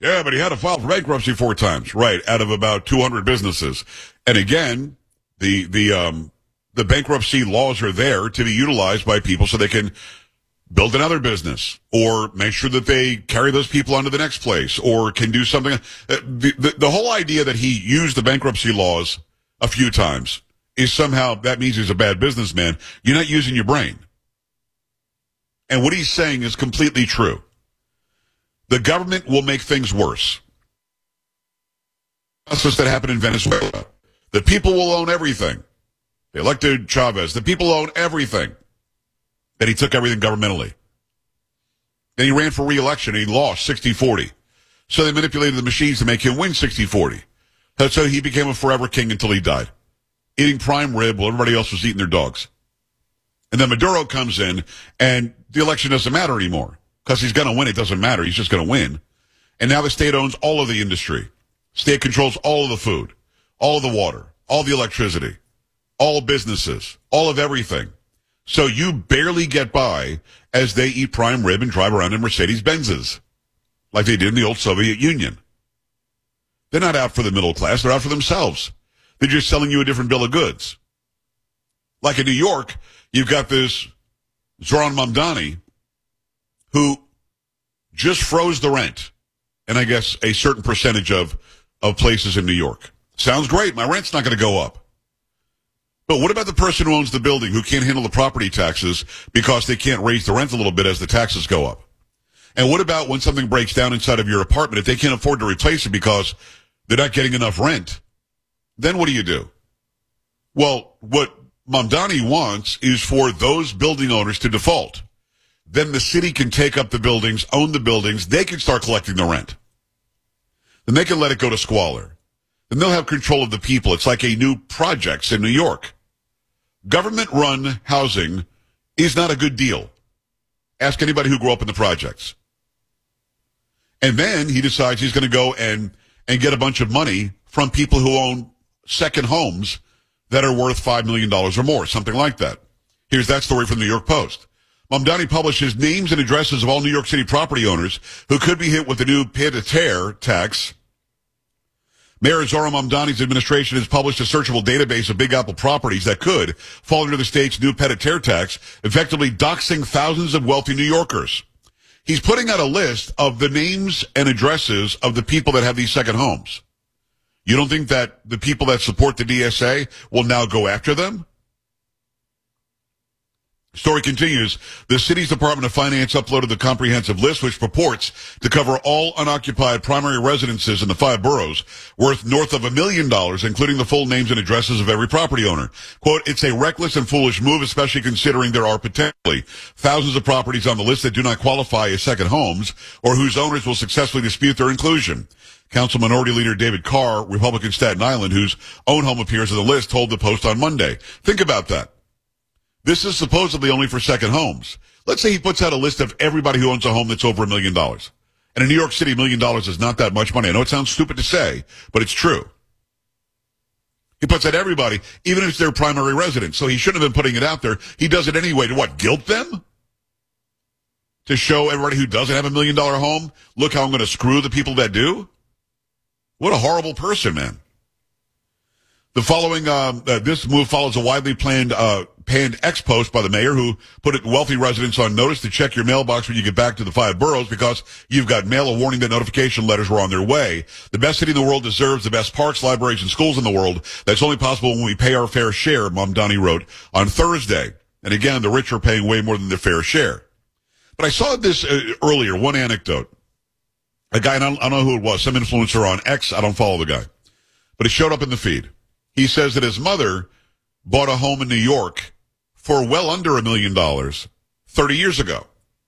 Yeah, but he had to file for bankruptcy 4 times, right? Out of about 200 businesses. And again, the bankruptcy laws are there to be utilized by people so they can build another business or make sure that they carry those people on to the next place or can do something. The whole idea that he used the bankruptcy laws a few times is somehow that means he's a bad businessman. You're not using your brain. And what he's saying is completely true. The government will make things worse. That's what that happened in Venezuela. The people will own everything. They elected Chavez. The people own everything. Then he took everything governmentally. Then he ran for re-election and he lost 60-40. So they manipulated the machines to make him win 60-40. So he became a forever king until he died. Eating prime rib while everybody else was eating their dogs. And then Maduro comes in and the election doesn't matter anymore. Because he's going to win, it doesn't matter. He's just going to win. And now the state owns all of the industry. State controls all of the food, all of the water, all the electricity, all businesses, all of everything. So you barely get by as they eat prime rib and drive around in Mercedes-Benzes, like they did in the old Soviet Union. They're not out for the middle class. They're out for themselves. They're just selling you a different bill of goods. Like in New York, you've got this Zoran Mamdani who just froze the rent. And I guess a certain percentage of places in New York. Sounds great. My rent's not going to go up. But what about the person who owns the building who can't handle the property taxes because they can't raise the rent a little bit as the taxes go up? And what about when something breaks down inside of your apartment if they can't afford to replace it because they're not getting enough rent? Then what do? Well, what Mamdani wants is for those building owners to default. Then the city can take up the buildings, own the buildings. They can start collecting the rent. Then they can let it go to squalor. Then they'll have control of the people. It's like a new projects in New York. Government-run housing is not a good deal. Ask anybody who grew up in the projects. And then he decides he's going to go and get a bunch of money from people who own second homes that are worth $5 million or more, something like that. Here's that story from the New York Post. Mamdani publishes names and addresses of all New York City property owners who could be hit with the new pied-à-terre tax. Mayor Zoran Mamdani's administration has published a searchable database of Big Apple properties that could fall under the state's new pied-à-terre tax, effectively doxing thousands of wealthy New Yorkers. He's putting out a list of the names and addresses of the people that have these second homes. You don't think that the people that support the DSA will now go after them? Story continues. The city's Department of Finance uploaded the comprehensive list, which purports to cover all unoccupied primary residences in the 5 boroughs, worth north of $1 million, including the full names and addresses of every property owner. Quote, it's a reckless and foolish move, especially considering there are potentially thousands of properties on the list that do not qualify as second homes or whose owners will successfully dispute their inclusion. Council Minority Leader David Carr, Republican Staten Island, whose own home appears on the list, told the Post on Monday. Think about that. This is supposedly only for second homes. Let's say he puts out a list of everybody who owns a home that's over $1 million. And in New York City, $1 million is not that much money. I know it sounds stupid to say, but it's true. He puts out everybody, even if it's their primary residence. So he shouldn't have been putting it out there. He does it anyway to what, guilt them? To show everybody who doesn't have $1 million home, look how I'm going to screw the people that do? What a horrible person, man. The following, this move follows a widely panned ex-post by the mayor who put wealthy residents on notice to check your mailbox when you get back to the 5 boroughs because you've got mail a warning that notification letters were on their way. The best city in the world deserves the best parks, libraries, and schools in the world. That's only possible when we pay our fair share, Mamdani wrote on Thursday. And again, the rich are paying way more than their fair share. But I saw this earlier, one anecdote. A guy, and I don't know who it was, some influencer on X, I don't follow the guy. But it showed up in the feed. He says that his mother bought a home in New York for well under $1 million 30 years ago.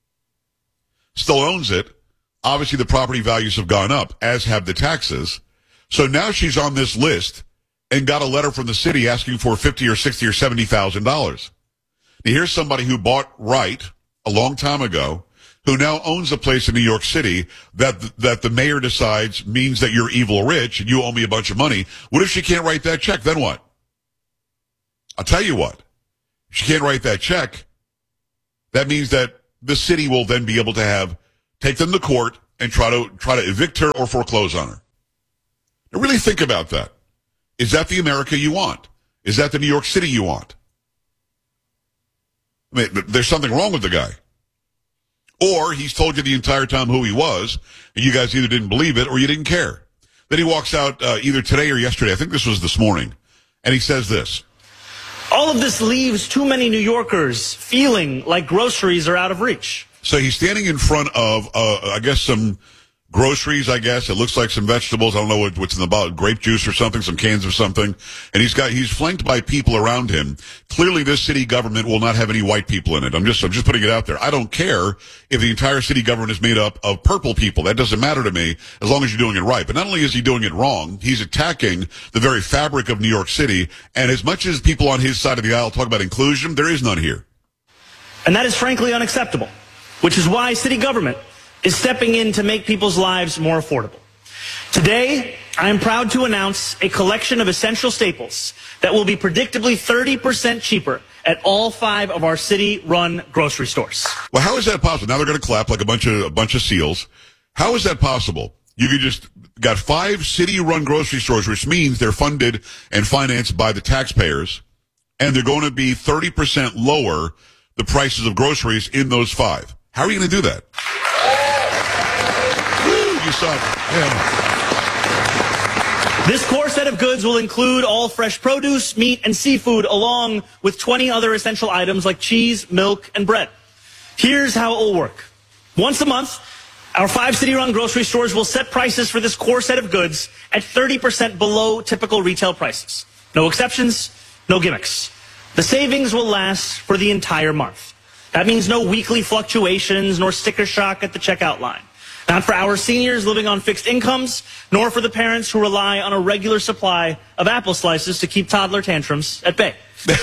Still owns it. Obviously, the property values have gone up, as have the taxes. So now she's on this list and got a letter from the city asking for $50,000 or $60,000 or $70,000. Now, here's somebody who bought right a long time ago, who now owns a place in New York City that the mayor decides means that you're evil rich and you owe me a bunch of money. What if she can't write that check? Then what? I'll tell you what. If she can't write that check, that means that the city will then be able to take them to court and try to evict her or foreclose on her. Now really think about that. Is that the America you want? Is that the New York City you want? I mean, there's something wrong with the guy. Or he's told you the entire time who he was, and you guys either didn't believe it or you didn't care. Then he walks out either today or yesterday, I think this was this morning, and he says this. All of this leaves too many New Yorkers feeling like groceries are out of reach. So he's standing in front of, I guess, some groceries, I guess. It looks like some vegetables. I don't know what's in the bottle, grape juice or something, some cans of something. And he's flanked by people around him. Clearly this city government will not have any white people in it. I'm just putting it out there. I don't care if the entire city government is made up of purple people. That doesn't matter to me as long as you're doing it right. But not only is he doing it wrong, he's attacking the very fabric of New York City. And as much as people on his side of the aisle talk about inclusion, there is none here. And that is frankly unacceptable, which is why city government is stepping in to make people's lives more affordable. Today, I am proud to announce a collection of essential staples that will be predictably 30% cheaper at all 5 of our city-run grocery stores. Well, how is that possible? Now they're going to clap like a bunch of seals. How is that possible? You could just got 5 city-run grocery stores, which means they're funded and financed by the taxpayers, and they're going to be 30% lower the prices of groceries in those 5. How are you going to do that? You suck. Yeah. This core set of goods will include all fresh produce, meat, and seafood, along with 20 other essential items like cheese, milk, and bread. Here's how it will work. Once a month, our 5 city-run grocery stores will set prices for this core set of goods at 30% below typical retail prices. No exceptions, no gimmicks. The savings will last for the entire month. That means no weekly fluctuations nor sticker shock at the checkout line. Not for our seniors living on fixed incomes, nor for the parents who rely on a regular supply of apple slices to keep toddler tantrums at bay.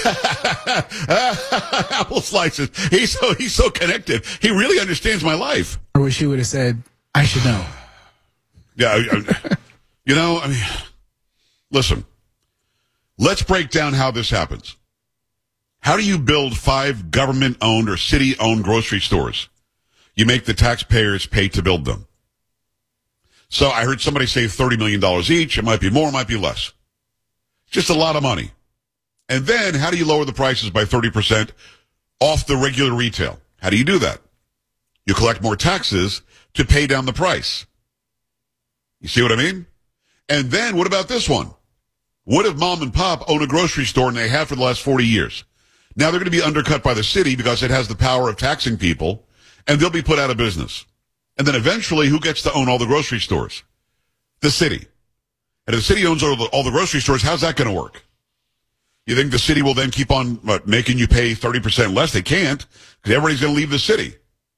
Apple slices. He's so connected. He really understands my life. I wish he would have said, I should know. Yeah, I mean, listen, let's break down how this happens. How do you build 5 government-owned or city-owned grocery stores? You make the taxpayers pay to build them. So I heard somebody say $30 million each. It might be more, it might be less. Just a lot of money. And then how do you lower the prices by 30% off the regular retail? How do you do that? You collect more taxes to pay down the price. You see what I mean? And then what about this one? What if mom and pop own a grocery store and they have for the last 40 years? Now they're going to be undercut by the city because it has the power of taxing people, and they'll be put out of business. And then eventually, who gets to own all the grocery stores? The city. And if the city owns all the grocery stores, how's that going to work? You think the city will then keep on making you pay 30% less? They can't, because everybody's going to leave the city.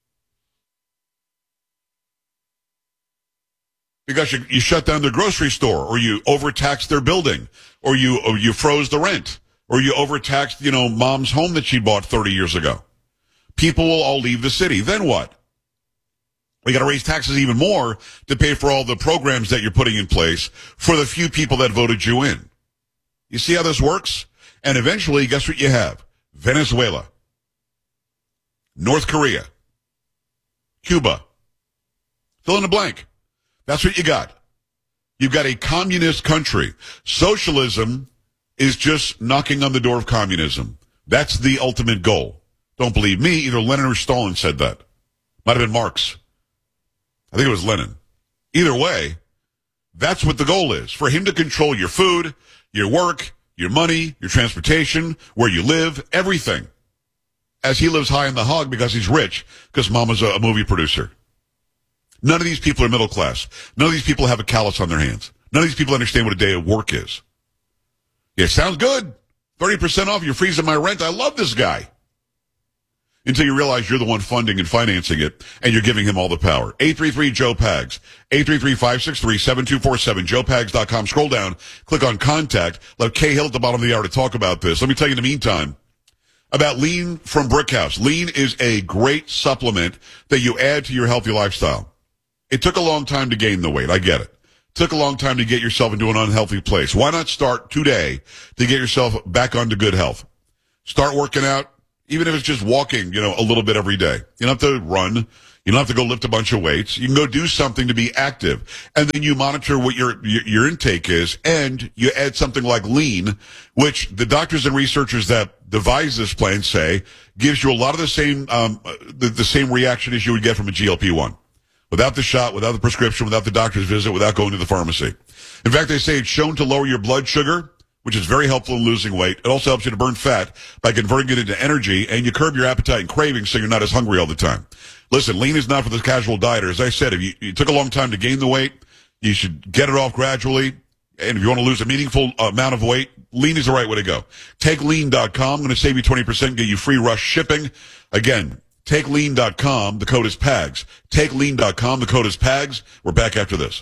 Because you shut down their grocery store, or you overtaxed their building, or you froze the rent, or you overtaxed, mom's home that she bought 30 years ago. People will all leave the city. Then what? We got to raise taxes even more to pay for all the programs that you're putting in place for the few people that voted you in. You see how this works? And eventually, guess what you have? Venezuela, North Korea, Cuba. Fill in the blank. That's what you got. You've got a communist country. Socialism is just knocking on the door of communism. That's the ultimate goal. Don't believe me, either Lenin or Stalin said that. Might have been Marx. I think it was Lenin. Either way, that's what the goal is. For him to control your food, your work, your money, your transportation, where you live, everything. As he lives high in the hog because he's rich, because mama's a movie producer. None of these people are middle class. None of these people have a callus on their hands. None of these people understand what a day of work is. Yeah, sounds good. 30% off, you're freezing my rent. I love this guy. Until you realize you're the one funding and financing it, and you're giving him all the power. 833-JOE-PAGS, 833-563-7247, joepags.com. Scroll down, click on Contact. Let Kay Hill at the bottom of the hour to talk about this. Let me tell you in the meantime about Lean from Brickhouse. Lean is a great supplement that you add to your healthy lifestyle. It took a long time to gain the weight. I get it. Took a long time to get yourself into an unhealthy place. Why not start today to get yourself back onto good health? Start working out. Even if it's just walking, a little bit every day. You don't have to run. You don't have to go lift a bunch of weights. You can go do something to be active. And then you monitor what your intake is, and you add something like lean, which the doctors and researchers that devise this plan say gives you a lot of the same, the same reaction as you would get from a GLP-1. Without the shot, without the prescription, without the doctor's visit, without going to the pharmacy. In fact, they say it's shown to lower your blood sugar, which is very helpful in losing weight. It also helps you to burn fat by converting it into energy, and you curb your appetite and cravings so you're not as hungry all the time. Listen, lean is not for the casual dieter. As I said, if you took a long time to gain the weight, you should get it off gradually. And if you want to lose a meaningful amount of weight, lean is the right way to go. TakeLean.com. I'm going to save you 20%, get you free rush shipping. Again, TakeLean.com. The code is PAGS. TakeLean.com. The code is PAGS. We're back after this.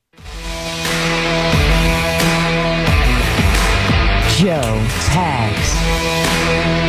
Joe Pags.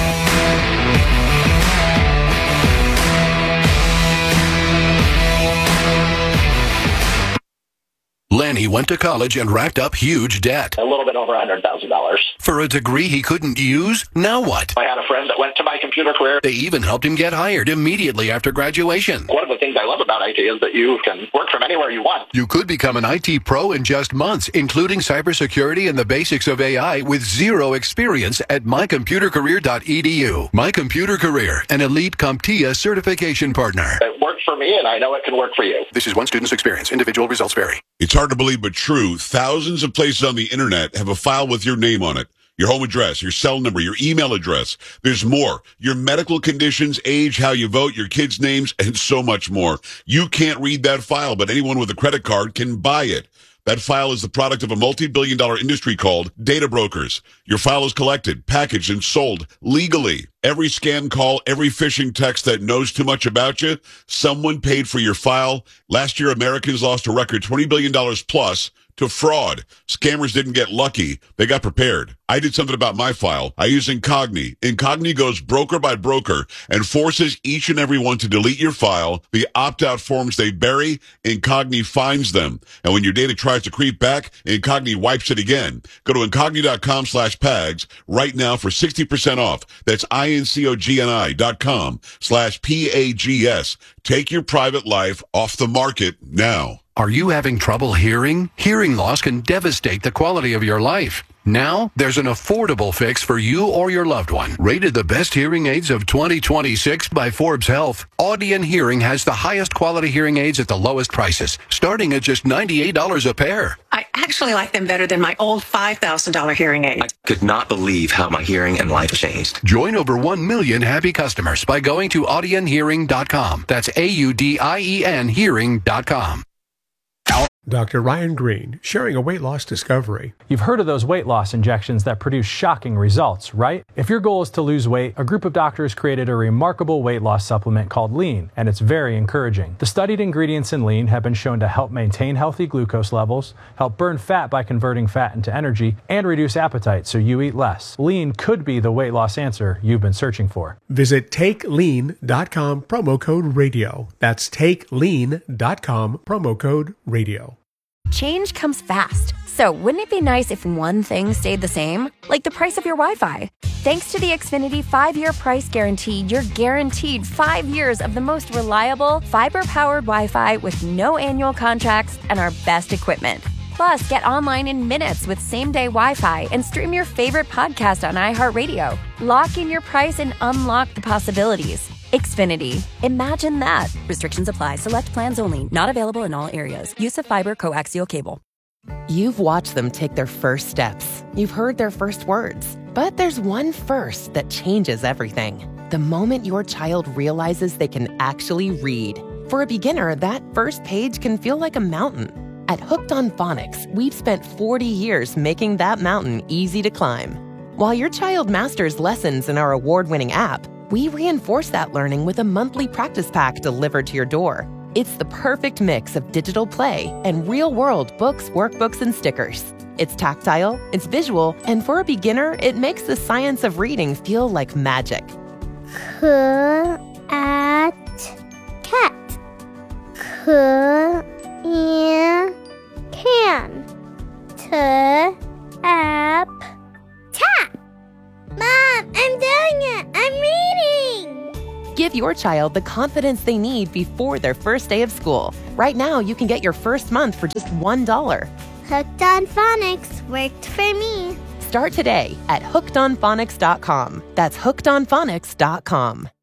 Lanny went to college and racked up huge debt. A little bit over $100,000. For a degree he couldn't use? Now what? I had a friend that went to my computer career. They even helped him get hired immediately after graduation. One of the things I love about IT is that you can work from anywhere you want. You could become an IT pro in just months, including cybersecurity and the basics of AI with zero experience at mycomputercareer.edu. My Computer Career, an elite CompTIA certification partner. It worked for me, and I know it can work for you. This is one student's experience. Individual results vary. It's hard to believe, but true. Thousands of places on the internet have a file with your name on it. Your home address, your cell number, your email address. There's more. Your medical conditions, age, how you vote, your kids' names, and so much more. You can't read that file, but anyone with a credit card can buy it. That file is the product of a multi-billion-dollar industry called data brokers. Your file is collected, packaged, and sold legally. Every scam call, every phishing text that knows too much about you, someone paid for your file. Last year, Americans lost a record $20 billion plus to fraud. Scammers didn't get lucky. They got prepared. I did something about my file. I use Incogni. Incogni goes broker by broker and forces each and every one to delete your file. The opt-out forms they bury, Incogni finds them. And when your data tries to creep back, Incogni wipes it again. Go to Incogni.com/PAGS right now for 60% off. That's INCOGNI.com/PAGS. Take your private life off the market now. Are you having trouble hearing? Hearing loss can devastate the quality of your life. Now, there's an affordable fix for you or your loved one. Rated the best hearing aids of 2026 by Forbes Health, Audion Hearing has the highest quality hearing aids at the lowest prices, starting at just $98 a pair. I actually like them better than my old $5,000 hearing aid. I could not believe how my hearing and life changed. Join over 1 million happy customers by going to audionhearing.com. That's AUDIEN hearing.com. Dr. Ryan Green, sharing a weight loss discovery. You've heard of those weight loss injections that produce shocking results, right? If your goal is to lose weight, a group of doctors created a remarkable weight loss supplement called Lean, and it's very encouraging. The studied ingredients in Lean have been shown to help maintain healthy glucose levels, help burn fat by converting fat into energy, and reduce appetite so you eat less. Lean could be the weight loss answer you've been searching for. Visit TakeLean.com, promo code radio. That's TakeLean.com, promo code radio. Change comes fast, so wouldn't it be nice if one thing stayed the same? Like the price of your Wi-Fi. Thanks to the Xfinity 5-year price guarantee, you're guaranteed 5 years of the most reliable, fiber-powered Wi-Fi with no annual contracts and our best equipment. Plus, get online in minutes with same-day Wi-Fi and stream your favorite podcast on iHeartRadio. Lock in your price and unlock the possibilities. Xfinity. Imagine that. Restrictions apply. Select plans only. Not available in all areas. Use of fiber coaxial cable. You've watched them take their first steps. You've heard their first words. But there's one first that changes everything. The moment your child realizes they can actually read. For a beginner, that first page can feel like a mountain. At Hooked on Phonics, we've spent 40 years making that mountain easy to climb. While your child masters lessons in our award-winning app, we reinforce that learning with a monthly practice pack delivered to your door. It's the perfect mix of digital play and real-world books, workbooks, and stickers. It's tactile, it's visual, and for a beginner, it makes the science of reading feel like magic. Cat. Can. Tap. Tap. Mom, I'm doing it. I'm reading. Give your child the confidence they need before their first day of school. Right now, you can get your first month for just $1. Hooked on Phonics worked for me. Start today at hookedonphonics.com. That's hookedonphonics.com.